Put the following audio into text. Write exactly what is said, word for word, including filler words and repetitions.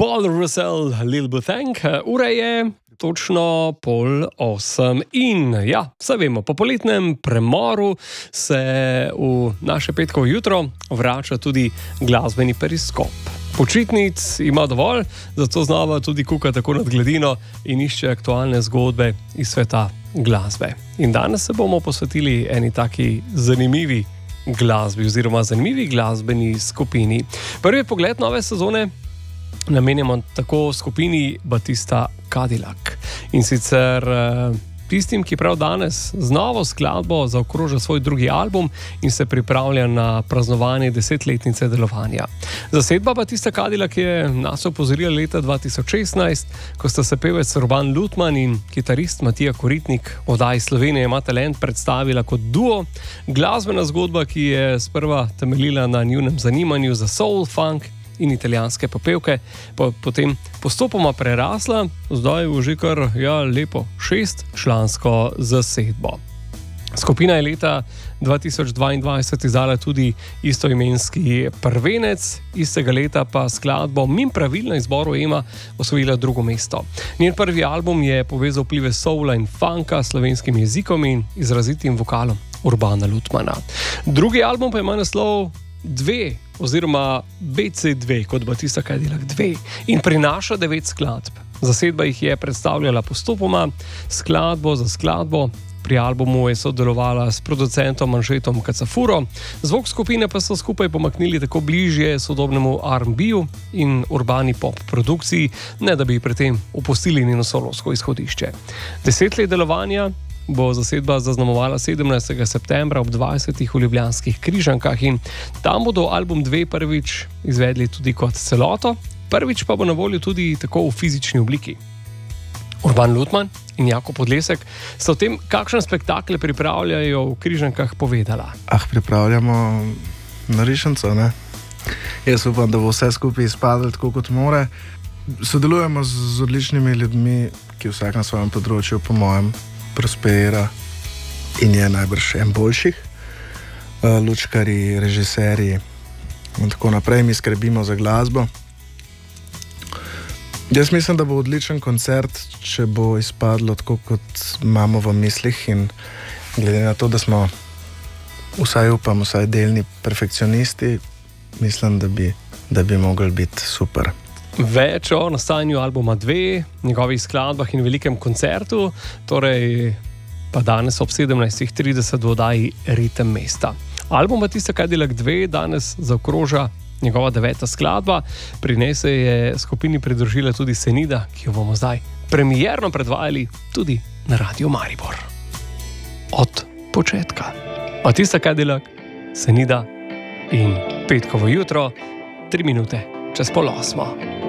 Paul Russell, Lil Buthank, ura je točno pol osem in ja, vse vemo, po poletnem premoru se v naše petkovo jutro vrača tudi glasbeni periskop. Počitnic ima dovolj, zato znova tudi kuka tako nad gladino in išče aktualne zgodbe iz sveta glasbe. In danes se bomo posvetili eni taki zanimivi glasbi oziroma zanimivi glasbeni skupini. Prvi pogled nove sezone namenjamo tako skupini Batista Cadillac. In sicer tistim, ki prav danes z novo skladbo zaokroža svoj drugi album in se pripravlja na praznovanje desetletnice delovanja. Zasedba Batista Cadillac je nas opozorila leta dva tisoč šestnajst, ko sta se pevec Urban Lutman in kitarist Matija Koritnik v oddaji Slovenija ima talent predstavila kot duo. Glasbena zgodba, ki je sprva temeljila na njunem zanimanju za soul, funk in italijanske popevke, pa potem postopoma prerasla, zdaj v že kar ja, lepo šestčlansko zasedbo. Skupina je leta dva tisoč dvaindvajset izdala tudi istoimenski prvenec, istega leta pa skladbo Mim pravil na izboru Ema osvojila drugo mesto. Njen prvi album je povezal vplive soula in funka s slovenskim jezikom in izrazitim vokalom Urbana Lutmana. Drugi album pa ima naslov Dve oziroma B C dve kot Batista Cadillac dve in prinaša devet skladb. Zasedba jih je predstavljala postopoma, skladbo za skladbo. Pri albumu je sodelovala s producentom Anžetom Kacafuro, zvok skupine pa so skupaj pomaknili tako bližje sodobnemu R and B-ju in urbani pop produkciji, ne da bi pri tem opustili njeno solovsko izhodišče. Deset let delovanja bo zasedba zaznamovala sedemnajstega septembra ob dvajsetih v ljubljanskih Križankah in tam bodo album dve prvič izvedli tudi kot celoto, prvič pa bo na voljo tudi tako v fizični obliki. Urban Lutman in Jako Podlesek so o tem, kakšen spektakle pripravljajo v Križankah, povedala. Ah, pripravljamo narišenco, ne? Jaz upam, da bo vse skupaj izpadlo tako, kot more. Sodelujemo z odličnimi ljudmi, ki vsak na svojem področju, po mojem, prosperira in je najbrž en boljših. Lučkari, režiserji in tako naprej, mi skrbimo za glasbo. Jaz mislim, da bo odličen koncert, če bo izpadlo tako, kot imamo v mislih, in glede na to, da smo vsaj upam, vsaj delni perfekcionisti, mislim, da bi, da bi mogli biti super. Več o nastajanju albuma dve, njegovih skladbah in velikem koncertu, torej pa danes ob sedemnajstih trideset v oddaji Ritem mesta. Album Batista Cadillac dve danes zaokroža njegova deveta skladba, pri njej se je skupini pridružila tudi Senida, ki jo bomo zdaj premierno predvajali tudi na Radiu Maribor. Od početka. Batista Cadillac, Senida in petkovo jutro, tri minute čez pol osmo.